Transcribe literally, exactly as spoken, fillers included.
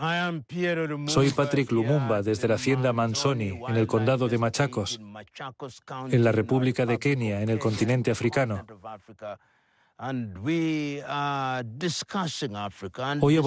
Soy Patrick Lumumba desde la hacienda Manzoni, en el condado de Machacos, en la República de Kenia, en el continente africano. Hoy